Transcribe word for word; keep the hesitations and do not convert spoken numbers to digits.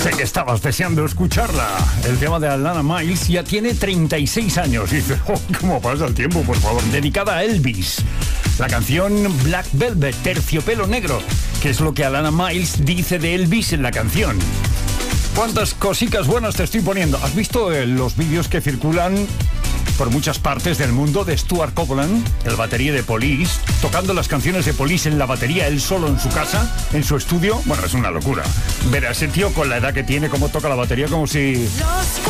Sé que estabas deseando escucharla. El tema de Alana Miles ya tiene treinta y seis años. Y dices, oh, ¿cómo pasa el tiempo, por favor? Dedicada a Elvis. La canción Black Velvet, Terciopelo Negro, que es lo que Alana Miles dice de Elvis en la canción. ¿Cuántas cositas buenas te estoy poniendo? ¿Has visto eh, los vídeos que circulan por muchas partes del mundo de Stuart Copeland, el batería de Police, tocando las canciones de Police en la batería, él solo en su casa, en su estudio? Bueno, es una locura. Ver a ese tío con la edad que tiene, cómo toca la batería, como si...